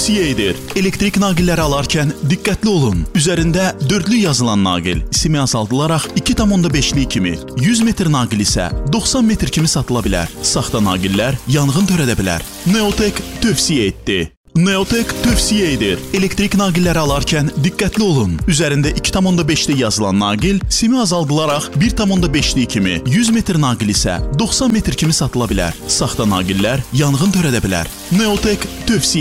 tövsiyə edir. Elektrik naqilləri alarkən diqqətli olun. Üzərində dördlü yazılan naqil simi azaldılaraq 2,5-lik kimi, 100 metr naqil isə 90 metr kimi satıla bilər. Saxta naqillər yanğın törədə bilər. Neotek tövsiyə etdi. Neotek tövsiyə edir. Elektrik naqilləri alarkən diqqətli olun. Üzərində 2,5-lik yazılan naqil simi azaldılaraq 1,5-lik kimi, 100 metr naqil isə 90 metr kimi satıla bilər. Saxta naqillər yanğın törədə bilər. Neotek tövsiyə